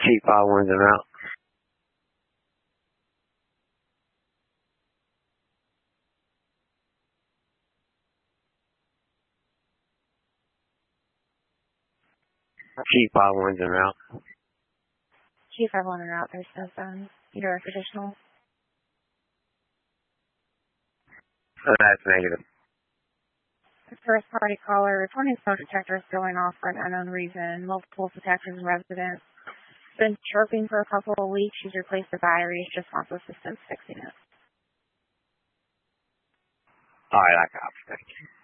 Keep all ones them out. Keep all ones them out. Keep everyone out. There's no phone. Either traditional. That's negative. First party caller reporting smoke detectors going off for an unknown reason. Multiple detectors and residents. Been chirping for a couple of weeks. She's replaced the batteries. Just wants assistance fixing it. All right, I copy. Thank you.